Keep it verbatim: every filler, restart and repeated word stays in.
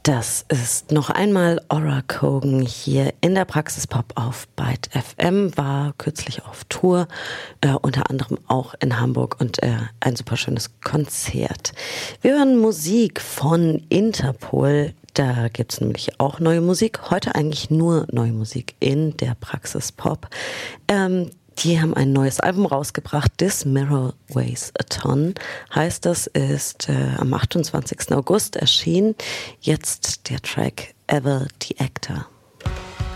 Das ist noch einmal Aura Cogan hier in der Praxis Pop auf Byte F M, war kürzlich auf Tour, äh, unter anderem auch in Hamburg und äh, ein super schönes Konzert. Wir hören Musik von Interpol, da gibt's nämlich auch neue Musik, heute eigentlich nur neue Musik in der Praxis Pop. Ähm, Die haben ein neues Album rausgebracht, This Mirror Weighs a Ton, heißt das, ist äh, am achtundzwanzigsten August erschienen. Jetzt der Track Ever the Actor.